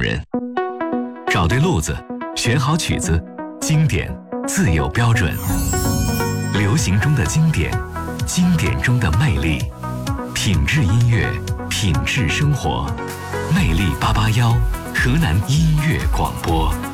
人。找对路子，选好曲子，经典自有标准。流行中的经典，经典中的魅力，品质音乐，品质生活。魅力881，河南音乐广播。